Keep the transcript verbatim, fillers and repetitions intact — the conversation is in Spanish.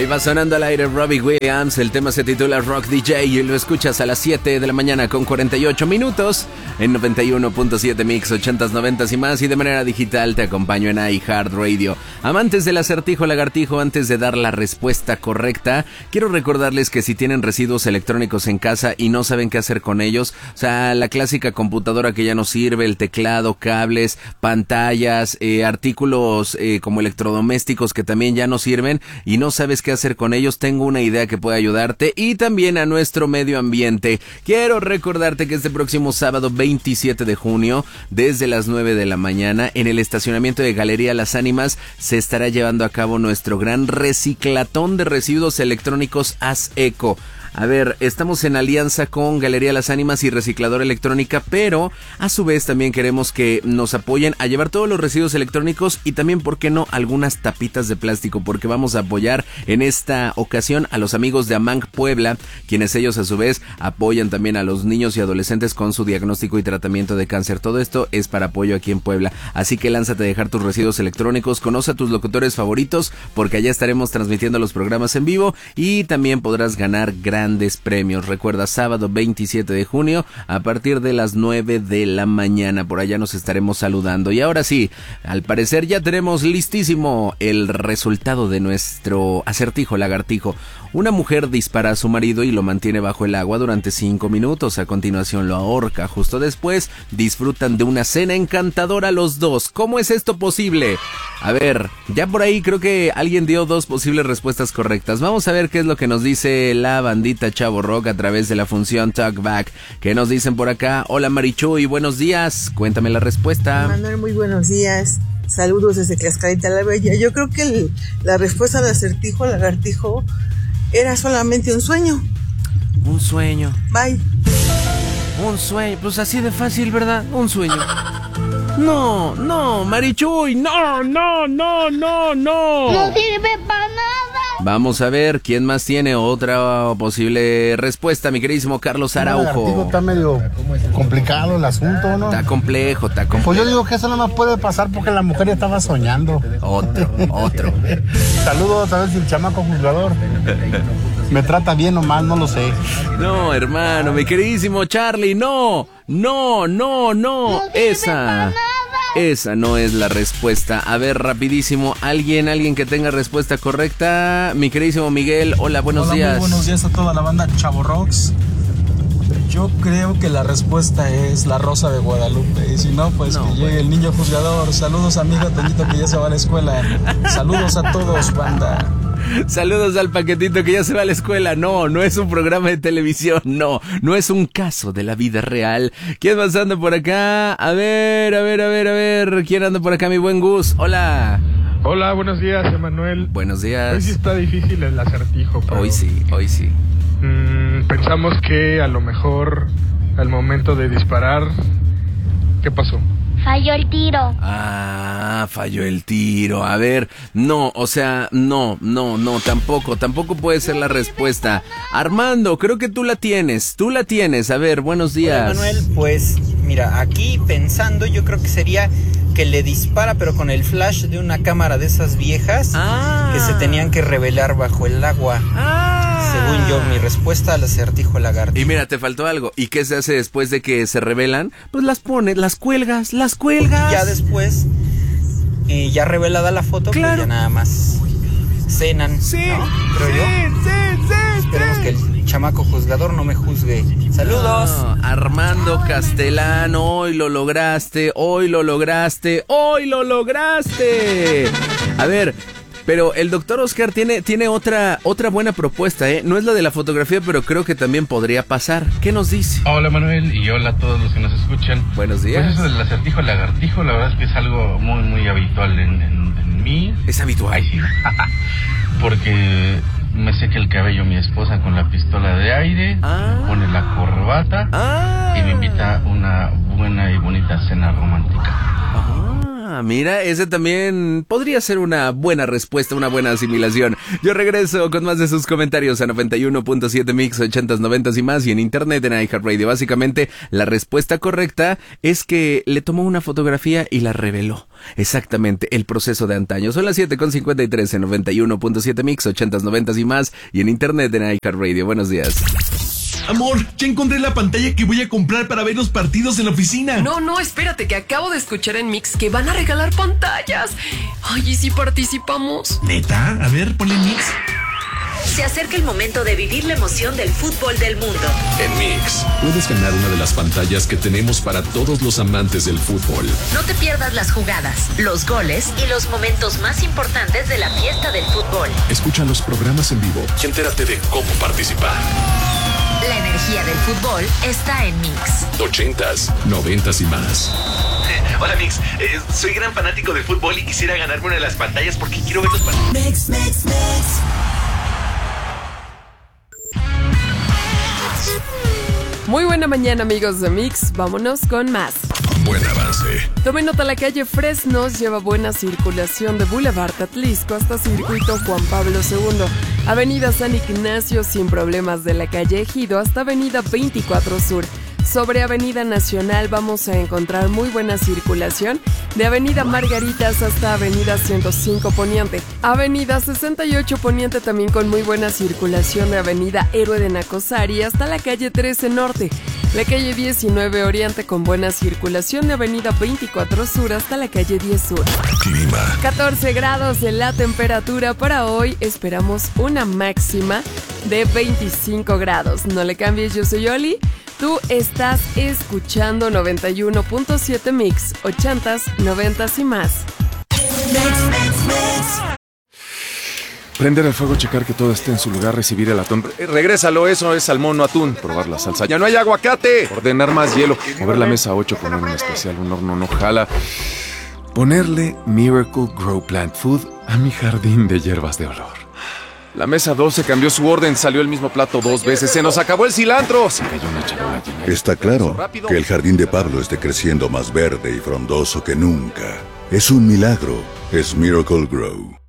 Ahí va sonando al aire Robbie Williams, el tema se titula Rock D J y lo escuchas a las siete de la mañana con cuarenta y ocho minutos en noventa y uno punto siete Mix, ochentas, noventas y más, y de manera digital te acompaño en iHeartRadio. Amantes del acertijo lagartijo, antes de dar la respuesta correcta, quiero recordarles que si tienen residuos electrónicos en casa y no saben qué hacer con ellos, o sea, la clásica computadora que ya no sirve, el teclado, cables, pantallas, eh, artículos eh, como electrodomésticos que también ya no sirven y no sabes qué hacer con ellos, tengo una idea que puede ayudarte, y también a nuestro medio ambiente. Quiero recordarte que este próximo sábado veintisiete de junio, desde las nueve de la mañana, en el estacionamiento de Galería Las Ánimas, se estará llevando a cabo nuestro gran reciclatón de residuos electrónicos Haz Eco. A ver, estamos en alianza con Galería Las Ánimas y Recicladora Electrónica, pero a su vez también queremos que nos apoyen a llevar todos los residuos electrónicos y también, ¿por qué no?, algunas tapitas de plástico, porque vamos a apoyar en esta ocasión a los amigos de Amang Puebla, quienes ellos a su vez apoyan también a los niños y adolescentes con su diagnóstico y tratamiento de cáncer. Todo esto es para apoyo aquí en Puebla, así que lánzate a dejar tus residuos electrónicos, conoce a tus locutores favoritos, porque allá estaremos transmitiendo los programas en vivo y también podrás ganar grandes premios. Recuerda, sábado veintisiete de junio a partir de las nueve de la mañana, por allá nos estaremos saludando. Y ahora sí, al parecer ya tenemos listísimo el resultado de nuestro acertijo lagartijo. Una mujer dispara a su marido y lo mantiene bajo el agua durante cinco minutos. A continuación lo ahorca. Justo después disfrutan de una cena encantadora los dos. ¿Cómo es esto posible? A ver, ya por ahí creo que alguien dio dos posibles respuestas correctas. Vamos a ver qué es lo que nos dice la bandita Chavo Rock a través de la función Talkback. ¿Qué nos dicen por acá? Hola Marichuy, buenos días. Cuéntame la respuesta. Manuel, muy buenos días. Saludos desde Tlaxcalita la Bella. Yo creo que el, la respuesta de acertijo lagartijo era solamente un sueño. Un sueño. Bye. Un sueño. Pues así de fácil, ¿verdad? Un sueño. No, no, Marichuy. No, no, no, no, no. No sirve para nada. Vamos a ver quién más tiene otra posible respuesta, mi queridísimo Carlos Araujo. Está medio complicado el asunto, ¿no? Está complejo, está complejo. Pues yo digo que eso no nos puede pasar porque la mujer ya estaba soñando. Otro, otro. Saludos a ver si el chamaco juzgador me trata bien o mal, no lo sé. No, hermano, mi queridísimo Charlie, no, no, no, no, no esa, esa no es la respuesta. A ver, rapidísimo, alguien, alguien que tenga respuesta correcta. Mi queridísimo Miguel, hola, buenos hola, días. Muy buenos días a toda la banda Chavo Rocks. Yo creo que la respuesta es La Rosa de Guadalupe. Y si no, pues no, que llegue el niño juzgador. Saludos, amigo Toñito, que ya se va a la escuela. Saludos a todos, banda. Saludos al paquetito que ya se va a la escuela. No, no es un programa de televisión. No, no es un caso de la vida real. ¿Quién más anda por acá? A ver, a ver, a ver, a ver. ¿Quién anda por acá, mi buen Gus? Hola. Hola, buenos días, Emanuel. Buenos días. Hoy sí está difícil el acertijo. Pero, hoy sí, hoy sí. Mmm, pensamos que a lo mejor al momento de disparar, ¿qué pasó? Falló el tiro. Ah, falló el tiro. A ver, no, o sea, no, no, no, tampoco, tampoco puede ser la respuesta. Armando, creo que tú la tienes, tú la tienes. A ver, buenos días. Hola, Manuel, pues mira, aquí pensando yo creo que sería que le dispara pero con el flash de una cámara de esas viejas ah. que se tenían que revelar bajo el agua. Ah. Según yo, mi respuesta al acertijo lagartijo. Y mira, te faltó algo. ¿Y qué se hace después de que se revelan? Pues las pones, las cuelgas, las cuelgas. Porque ya después, eh, ya revelada la foto, claro. Pues ya nada más cenan, sí, ¿no? Creo sí, yo. Sí, sí, Esperemos sí. que el chamaco juzgador no me juzgue. ¡Saludos! No, Armando Castelán, hoy lo lograste, hoy lo lograste, hoy lo lograste. A ver... Pero el doctor Oscar tiene, tiene otra, otra buena propuesta, ¿eh? No es la de la fotografía, pero creo que también podría pasar. ¿Qué nos dice? Hola Manuel y hola a todos los que nos escuchan. Buenos días. Pues eso del acertijo lagartijo, la verdad es que es algo muy, muy habitual en, en, en mí. Es habitual. Ay, sí. Porque me seca el cabello mi esposa con la pistola de aire, ah. me pone la corbata ah. y me invita a una buena y bonita cena romántica. Ah. Ah, mira, ese también podría ser una buena respuesta, una buena asimilación. Yo regreso con más de sus comentarios a noventa y uno punto siete Mix, ochentas, noventas y más, y en internet en iHeartRadio. Básicamente, la respuesta correcta es que le tomó una fotografía y la reveló. Exactamente, el proceso de antaño. Son las siete con cincuenta y tres en noventa y uno punto siete Mix, ochentas, noventas y más, y en internet en iHeartRadio. Buenos días. Amor, ya encontré la pantalla que voy a comprar para ver los partidos en la oficina. No, no, espérate, que acabo de escuchar en Mix que van a regalar pantallas. Ay, ¿y si participamos? ¿Neta? A ver, ponle Mix. Se acerca el momento de vivir la emoción del fútbol del mundo. En Mix, puedes ganar una de las pantallas que tenemos para todos los amantes del fútbol. No te pierdas las jugadas, los goles y los momentos más importantes de la fiesta del fútbol. Escucha los programas en vivo y entérate de cómo participar. La energía del fútbol está en Mix. Ochentas, noventas y más. Hola Mix, eh, soy gran fanático del fútbol y quisiera ganarme una de las pantallas porque quiero ver los partidos. Mix, Mix, Mix. Muy buena mañana, amigos de Mix. Vámonos con más. Buen avance. Tomen nota, la calle Fresnos lleva buena circulación de Boulevard Atlisco hasta Circuito Juan Pablo segundo. Avenida San Ignacio sin problemas de la calle Ejido hasta Avenida veinticuatro Sur. Sobre Avenida Nacional vamos a encontrar muy buena circulación de Avenida Margaritas hasta Avenida ciento cinco Poniente. Avenida sesenta y ocho Poniente también con muy buena circulación de Avenida Héroe de Nacosari hasta la calle trece Norte. La calle diecinueve Oriente con buena circulación de Avenida veinticuatro Sur hasta la calle diez Sur. Clima. catorce grados en la temperatura para hoy. Esperamos una máxima de veinticinco grados. No le cambies, yo soy Oli. Tú estás escuchando noventa y uno punto siete Mix, ochentas, noventas y más. Mix, mix, mix. Prender el fuego, checar que todo esté en su lugar, recibir el atún. Eh, regrésalo, eso es salmón, no atún. Probar la salsa. ¡Ya no hay aguacate! Ordenar más hielo. Mover la mesa ocho, poner un especial, un horno no jala. Ponerle Miracle Grow Plant Food a mi jardín de hierbas de olor. La mesa doce cambió su orden, salió el mismo plato dos veces. ¡Se nos acabó el cilantro! Se cayó una charola llena. Está claro que el jardín de Pablo esté creciendo más verde y frondoso que nunca. Es un milagro. Es Miracle Grow.